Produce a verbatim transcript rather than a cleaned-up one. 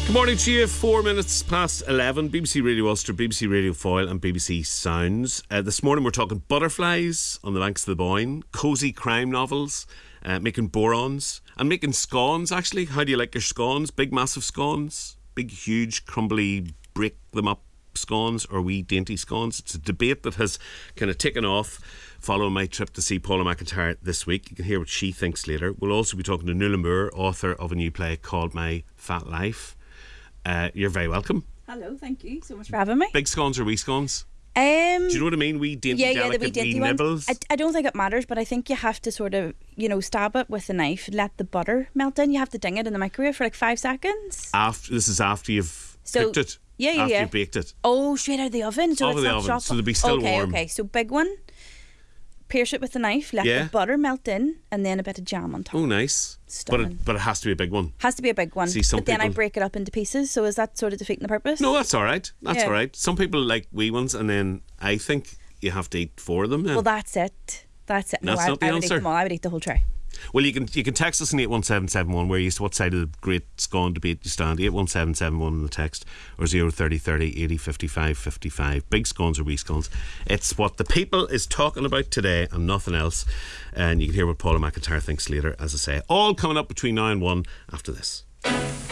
Good morning to you. Four minutes past eleven. B B C Radio Ulster, B B C Radio Foyle and B B C Sounds. Uh, this morning we're talking butterflies on the banks of the Boyne, cosy crime novels, uh, making borons and making scones actually. How do you like your scones? Big massive scones? Big huge crumbly break them up scones or wee dainty scones? It's a debate that has kind of taken off following my trip to see Paula McIntyre this week. You can hear what she thinks later. We'll also be talking to Nuala Moore, author of a new play called My Fat Life. Uh, you're very welcome. Hello, thank you so much for having me. Big scones or wee scones? Um, Do you know what I mean? Wee dainty, yeah, yeah, delicate the wee dainty wee ones. nibbles. I, I don't think it matters, but I think you have to sort of, you know, stab it with a knife, let the butter melt in. You have to ding it in the microwave for like five seconds. After this is after you've So, cooked it. yeah, yeah, after yeah. you've baked it. Oh, straight out of the oven. So Out of it's the not oven, shot- so they'll be still okay, warm. Okay, so big one. Pierce it with a knife, let Yeah. the butter melt in, and then a bit of jam on top. Oh, nice. But Stunning. it, but it has to be a big one. Has to be a big one. See, some but then I people- break it up into pieces. So is that sort of defeating the purpose? No, that's all right. That's Yeah. all right. Some people like wee ones, and then I think you have to eat four of them. Then. Well, that's it. That's it. No, That's I, not the I would answer. eat them all. I would eat the whole tray. Well, you can you can text us on eight one seven seven one where you what side of the great scone debate you stand. eight one seven seven one in the text or zero thirty thirty eighty fifty-five fifty-five. Big scones or wee scones. It's what the people is talking about today and nothing else. And you can hear what Paula McIntyre thinks later, as I say. All coming up between now and one after this.